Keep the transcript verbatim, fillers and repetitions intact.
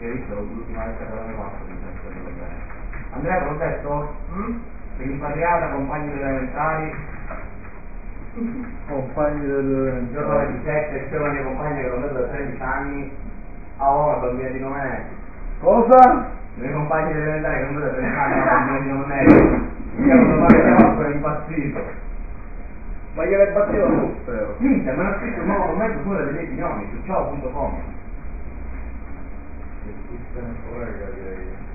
visto l'ultima lettera delle quattro di questo. Andrea, te l'ho detto? Mm? Rimpatriata, compagni delle elementari. Compagni delle Io sono ventisette, c'è una mia compagna che non vedo da tredici anni. Ah, oh, la bambina di nove mesi. Cosa? I miei compagni delle elementari che non vedo da tredici anni, la bambina di nove mesi. Mi hanno fatto le cose, sono impazzito. Ma gliele batteva tutte. Minchia, me l'ha scritto un nuovo commento pure dei miei signori su ciao punto com. Che se ne frega direi.